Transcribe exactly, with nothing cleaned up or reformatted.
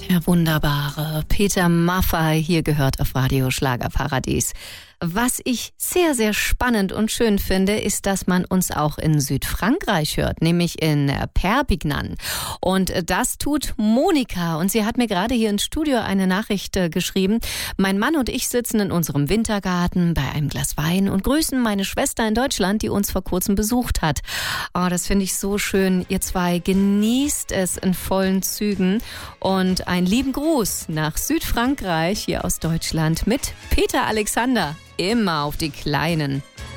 Der wunderbare Peter Maffay, hier gehört auf Radio Schlagerparadies. Was ich sehr, sehr spannend und schön finde, ist, dass man uns auch in Südfrankreich hört, nämlich in Perpignan. Und das tut Monika. Und sie hat mir gerade hier ins Studio eine Nachricht äh, geschrieben. Mein Mann und ich sitzen in unserem Wintergarten bei einem Glas Wein und grüßen meine Schwester in Deutschland, die uns vor kurzem besucht hat. Oh, das finde ich so schön. Ihr zwei genießt es in vollen Zügen. Und einen lieben Gruß nach Südfrankreich, hier aus Deutschland, mit Peter Alexander. Immer auf die Kleinen.